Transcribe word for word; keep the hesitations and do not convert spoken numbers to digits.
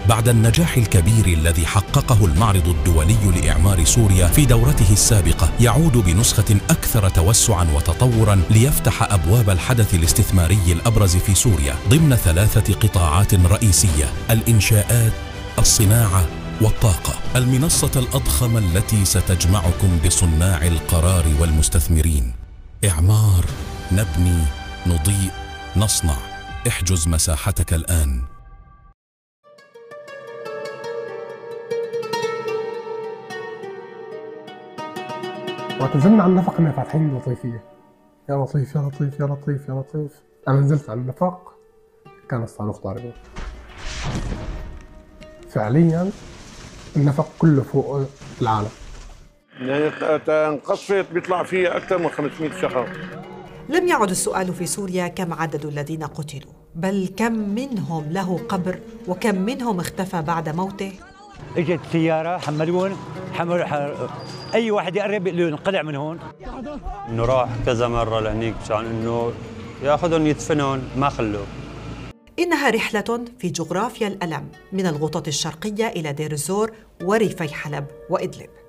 بعد النجاح الكبير الذي حققه المعرض الدولي لإعمار سوريا في دورته السابقة، يعود بنسخة أكثر توسعاً وتطوراً ليفتح أبواب الحدث الاستثماري الأبرز في سوريا ضمن ثلاثة قطاعات رئيسية: الإنشاءات، الصناعة والطاقة. المنصة الأضخم التي ستجمعكم بصناع القرار والمستثمرين. إعمار، نبني، نضيء، نصنع. احجز مساحتك الآن. وقت نزلنا على النفق كنا فاتحين لطيفية، يا لطيف يا لطيف يا لطيف يا لطيف. أنا نزلت على النفق كان الصاروخ ضاربه. فعليا النفق كله فوق العالم، يعني انقصفت بيطلع فيها أكثر من خمسمئة شخص. لم يعد السؤال في سوريا كم عدد الذين قتلوا، بل كم منهم له قبر وكم منهم اختفى بعد موته. اجت سيارة حملون حمل اي واحد يقرب له انقلع من هون. انه راح كذا مرة لهنيك مشان انه ياخذهم يدفنهم، ما خلوه. إنها رحلة في جغرافيا الألم، من الغوطة الشرقية إلى دير الزور وريفي حلب وإدلب.